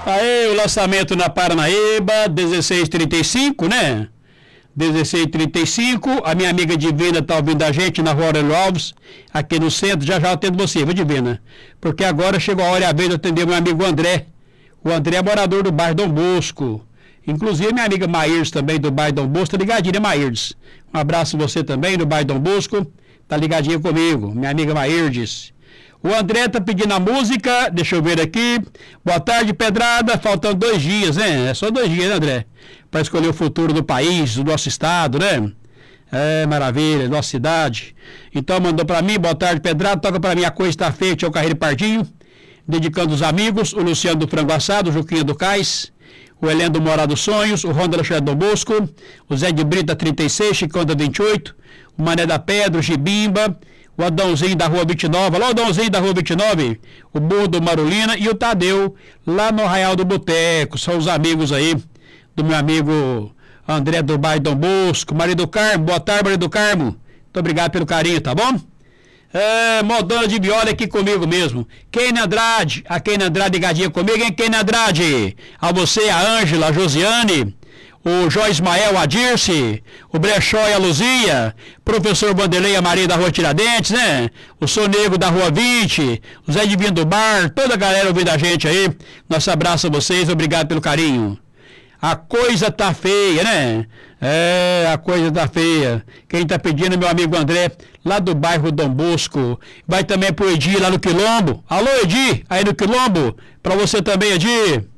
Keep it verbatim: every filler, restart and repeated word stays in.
Aí o lançamento na Paranaíba, dezesseis e trinta e cinco, né? dezesseis e trinta e cinco, a minha amiga Divina está ouvindo a gente na Rua Aurélio Alves, aqui no centro. Já já eu atendo você, viu, Divina? Porque agora chegou a hora e a vez de atender meu amigo André. O André é morador do bairro Dom Bosco. Inclusive minha amiga Maírs também do bairro Dom Bosco, tá ligadinha, né, Maírs? Um abraço você também do bairro Dom Bosco, tá ligadinha comigo, minha amiga Maírs. O André tá pedindo a música, deixa eu ver aqui. Boa tarde, Pedrada, faltam dois dias, né? É só dois dias, né, André? Para escolher o futuro do país, do nosso estado, né? É, maravilha, nossa cidade. Então mandou para mim, boa tarde, Pedrada, toca para mim A Coisa Está Feita, é o Carreiro Pardinho. Dedicando os amigos, o Luciano do Frango Assado, o Juquinha do Cais, o Heleno do Morado dos Sonhos, o Ronda da Dom Bosco, o Zé de Brita trinta e seis, Chicão da vinte e oito, o Mané da Pedra, o Gibimba, o Adãozinho da Rua vinte e nove, alô Adãozinho da Rua vinte e nove, o Burro do Marulina e o Tadeu, lá no Arraial do Boteco. São os amigos aí do meu amigo André do bairro Dom Bosco. Maria do Carmo, boa tarde, Maria do Carmo. Muito obrigado pelo carinho, tá bom? É, modona de viola aqui comigo mesmo. Keine Andrade, a Keine Andrade ligadinha comigo, hein, Keine Andrade? A você, a Ângela, a Josiane, o Jó Ismael, a Dirce, o Brechó e a Luzia, professor Vanderlei, a Maria da Rua Tiradentes, né? O Sonego da Rua vinte, o Zé Divino do Bar, toda a galera ouvindo a gente aí. Nosso abraço a vocês, obrigado pelo carinho. A coisa tá feia, né? É, a coisa tá feia. Quem tá pedindo é meu amigo André, lá do bairro Dom Bosco. Vai também pro Edir, lá no Quilombo. Alô, Edir, aí no Quilombo. Pra você também, Edir.